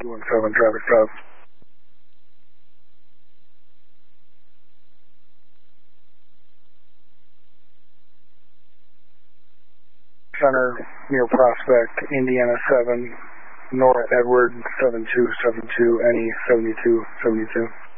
217 traffic stop. Center near Prospect, Indiana 7, North Edward 7272, NE 7272.